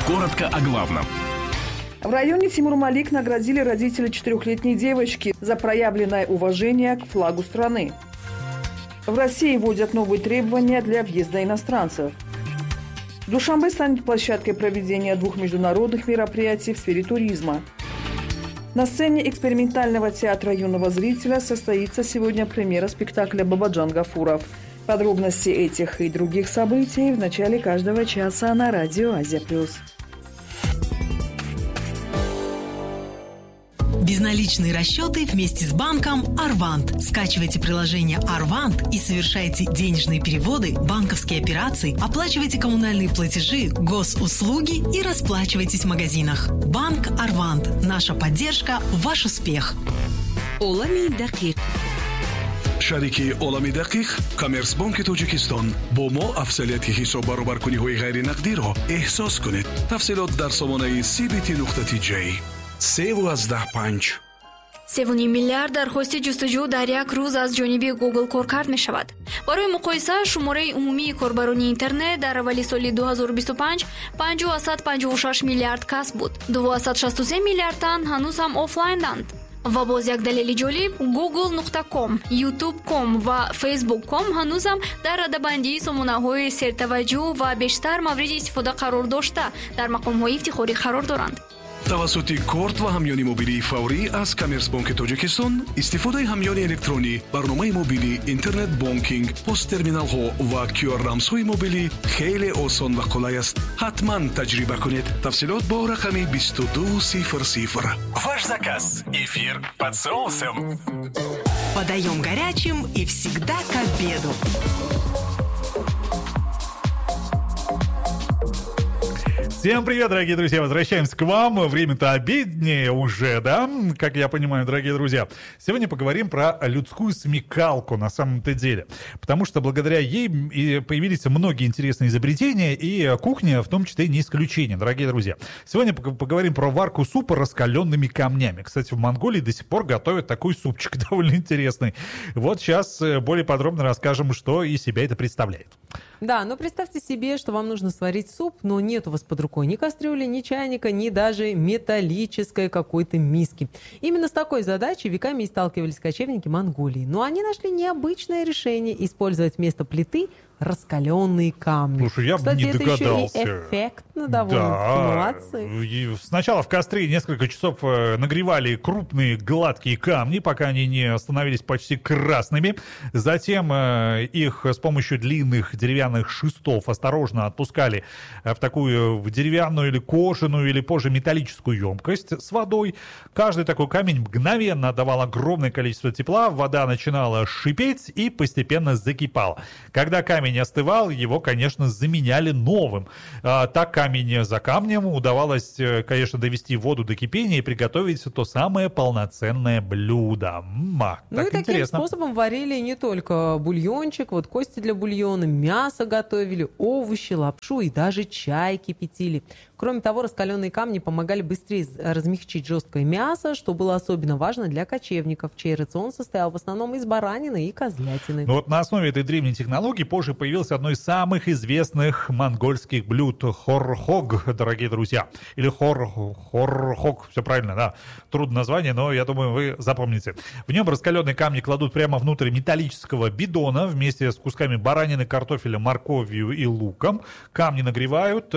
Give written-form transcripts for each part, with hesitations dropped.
Коротко о главном. В районе Тимур-Малик наградили родители 4-летней девочки за проявленное уважение к флагу страны. В России вводят новые требования для въезда иностранцев. Душанбе станет площадкой проведения 2 международных мероприятий в сфере туризма. На сцене экспериментального театра юного зрителя состоится сегодня премьера спектакля «Бабаджан Гафуров». Подробности этих и других событий в начале каждого часа на радио Азия+. Безналичные расчеты вместе с банком Арвант. Скачивайте приложение Арвант и совершайте денежные переводы, банковские операции, оплачивайте коммунальные платежи, госуслуги и расплачивайтесь в магазинах. Банк Арвант. Наша поддержка – ваш успех. Олами Дакик. шарики олами дақиқ Коммерцбанки Тоҷикистон бо мо афзалияти ҳисоб баробаркуниҳои ғайринақдиро эҳсос кунед. тафсилот дар сомонаи cbt.j 3.15. 3.5 миллиард дархости ҷустуҷӯ дар як рӯз аз ҷониби Google коркард мешавад. барои муқоиса шумораи умумии корбарони интернет дар аввали соли 2025 556 миллиард касб буд. 263 миллиард тан ҳанӯз ҳам офлайнданд. ва боз як далели ҷолиб, google.com, youtube.com ва facebook.com ҳанӯзам дар радабандии сомонаҳои сертаваҷҷӯҳ ва бештар мавриди истифода қарор дошта дар мақомҳои ифтихорӣ қарор доранд. тавассути корт ва ҳамёни мобилии фаврӣ аз Коммерцбанки Тоҷикистон истифодаи ҳамёни электронӣ, барномаи мобилӣ, интернет банкинг, посттерминалҳо ва QR-рамзҳои мобилӣ хеле осон ва қулай аст. ҳатман таҷриба кунед. тафсилот бо рақами 2200. Ваш заказ. Эфир под соусом. Подаем горячим и всегда к обеду. Всем привет, дорогие друзья! Возвращаемся к вам. Время-то обеднее уже, да? Как я понимаю, дорогие друзья. Сегодня поговорим про людскую смекалку на самом-то деле. Потому что благодаря ей и появились многие интересные изобретения, и кухня в том числе не исключение, дорогие друзья. Сегодня поговорим про варку супа раскаленными камнями. Кстати, в Монголии до сих пор готовят такой супчик довольно интересный. Вот сейчас более подробно расскажем, что из себя это представляет. Да, но представьте себе, что вам нужно сварить суп, но нет у вас под рукой ни кастрюли, ни чайника, ни даже металлической какой-то миски. Именно с такой задачей веками и сталкивались кочевники Монголии. Но они нашли необычное решение – использовать вместо плиты раскаленные камни. Слушай, я бы не догадался. Кстати, это еще и эффектно довольно. Да. Молодцы. Сначала в костре несколько часов нагревали крупные гладкие камни, пока они не становились почти красными. Затем их с помощью длинных деревянных шестов осторожно отпускали в такую деревянную или кожаную, или позже металлическую емкость с водой. Каждый такой камень мгновенно отдавал огромное количество тепла, вода начинала шипеть и постепенно закипала. Когда камень остывал, его, конечно, заменяли новым. Так камень за камнем удавалось, конечно, довести воду до кипения и приготовить то самое полноценное блюдо. Ну и таким способом варили не только бульончик, вот кости для бульона, мясо готовили, овощи, лапшу и даже чай кипятили. Кроме того, раскаленные камни помогали быстрее размягчить жесткое мясо, что было особенно важно для кочевников, чей рацион состоял в основном из баранины и козлятины. Ну вот на основе этой древней технологии позже появилось одно из самых известных монгольских блюд — хорхог, дорогие друзья. Или хорхог, все правильно, да. Трудное название, но я думаю, вы запомните. В нем раскаленные камни кладут прямо внутрь металлического бидона вместе с кусками баранины, картофеля, морковью и луком. Камни нагревают,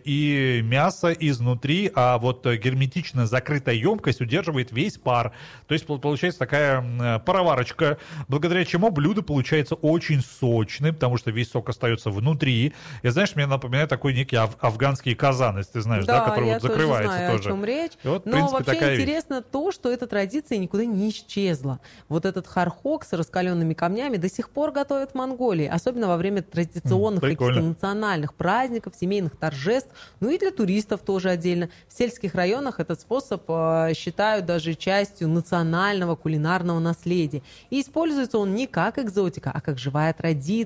и мясо изнутри, а вот герметично закрытая емкость удерживает весь пар. То есть получается такая пароварочка, благодаря чему блюдо получается очень сочным, потому что весь сок остается внутри. И знаешь, мне напоминает такой некий афганский казан, если ты знаешь, да, который вот закрывается знаю, тоже. О чем речь. Вот, но принципе, вообще интересно то, что эта традиция никуда не исчезла. Вот этот хорхог с раскаленными камнями до сих пор готовят в Монголии, особенно во время традиционных каких-то национальных праздников, семейных торжеств, ну и для туристов тоже отдельно. В сельских районах этот способ считают даже частью национального кулинарного наследия. И используется он не как экзотика, а как живая традиция, передаваемая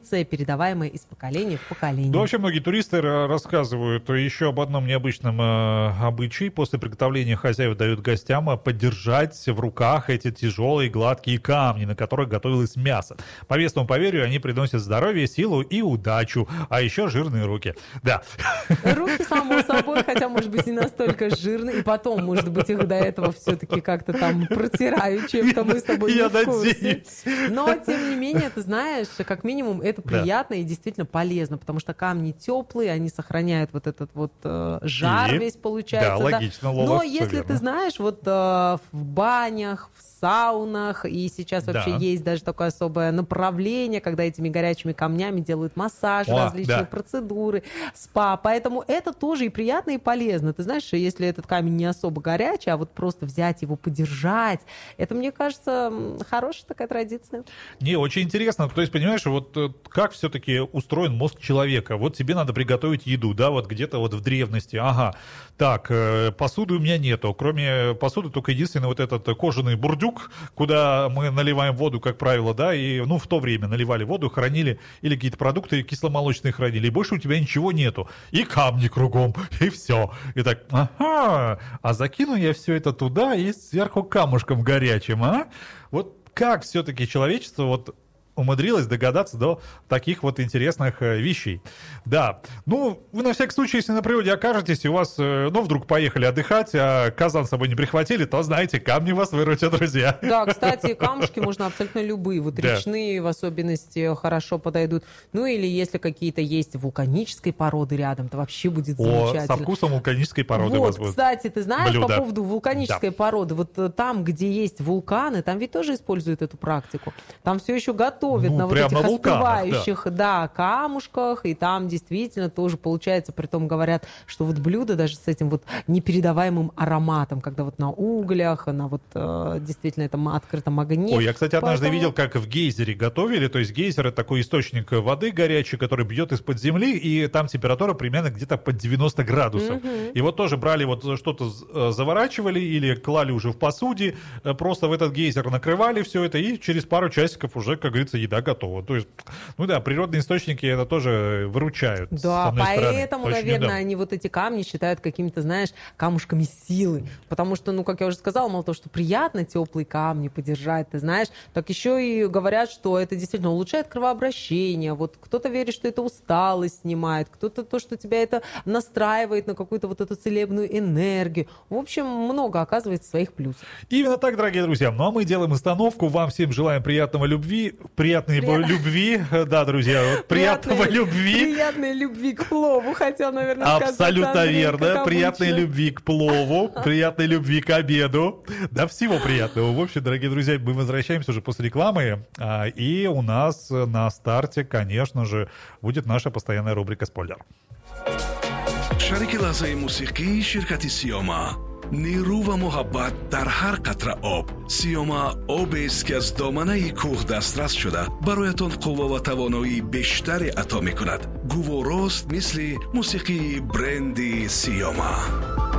передаваемое из поколения в поколение. Да, вообще многие туристы рассказывают еще об одном необычном обычае. После приготовления хозяева дают гостям подержать в руках эти тяжелые гладкие камни, на которых готовилось мясо. По местному поверью, они приносят здоровье, силу и удачу, а еще жирные руки. Да. Руки, само собой, хотя, может быть, не настолько жирные, и потом, может быть, их до этого все-таки как-то там протираю чем-то, мы с тобой не в курсе. Но, тем не менее, ты знаешь, как минимум, это приятно и действительно полезно, потому что камни теплые, они сохраняют вот этот вот жар весь, получается. Да, логично, Лола. Но если ты знаешь, вот в банях, в саунах, и сейчас вообще есть даже такое особое направление, когда этими горячими камнями делают массаж, различные процедуры, спа. Поэтому это тоже и приятно, и полезно. Ты знаешь, если этот камень не особо горячий, а вот просто взять его, подержать, это, мне кажется, хорошая такая традиция. Не, очень интересно. То есть, понимаешь, вот как все-таки устроен мозг человека? Вот тебе надо приготовить еду, да, вот где-то вот в древности. Ага, так, посуды у меня нету. Кроме посуды только единственный вот этот кожаный бурдюк, куда мы наливаем воду, как правило, да, и, ну, в то время наливали воду, хранили, или какие-то продукты кисломолочные хранили, и больше у тебя ничего нету. И камни кругом, и все. И так, ага, а закину я все это туда и сверху камушком горячим, а? Вот как все-таки человечество вот умудрилась догадаться до таких вот интересных вещей. Да, ну, вы на всякий случай, если на природе окажетесь, и у вас, ну, вдруг поехали отдыхать, а казан с собой не прихватили, то, знаете, камни вас выручат, друзья. Да, кстати, камушки можно абсолютно любые, вот речные в особенности хорошо подойдут. Ну, или если какие-то есть вулканической породы рядом, то вообще будет замечательно. Со вкусом вулканической породы у вас будет. Кстати, ты знаешь, по поводу вулканической породы, вот там, где есть вулканы, там ведь тоже используют эту практику. Там все еще готовят на вот этих остывающих, камушках, и там действительно тоже получается, притом говорят, что вот блюдо даже с этим вот непередаваемым ароматом, когда вот на углях, на вот действительно этом открытом огне. Ой, я, кстати, однажды видел, как в гейзере готовили, то есть гейзер — это такой источник воды горячий, который бьет из-под земли, и там температура примерно где-то под 90 градусов. И вот тоже брали вот что-то, заворачивали или клали уже в посуде, просто в этот гейзер накрывали все это, и через пару часиков уже, как говорится, еда готова. То есть, ну да, природные источники это тоже выручают. Да, поэтому, наверное, они вот эти камни считают какими-то, знаешь, камушками силы. Потому что, ну, как я уже сказала, мало того, что приятно теплые камни подержать, ты знаешь, так еще и говорят, что это действительно улучшает кровообращение. Вот кто-то верит, что это усталость снимает, кто-то то, что тебя это настраивает на какую-то вот эту целебную энергию. В общем, много оказывается своих плюсов. Именно так, дорогие друзья. Ну, а мы делаем остановку. Вам всем желаем приятной любви, да, друзья, приятной любви. Приятной любви к плову, хотел, наверное, сказать. Абсолютно верно. Приятной любви к плову, приятной любви к обеду. Да, всего приятного. В общем, дорогие друзья, мы возвращаемся уже после рекламы, и у нас на старте, конечно же, будет наша постоянная рубрика «Спойлер». шарики лаҳзаи мусиқии ширкати сиёма. нерӯ ва муҳаббат дар ҳар қатра об. сиёма обест ки аз доманаи кӯҳ дастрас шуда бароятон қувва ва тавоноии бештаре ато мекунад. гуворост мисли мусиқии бренди сиёма.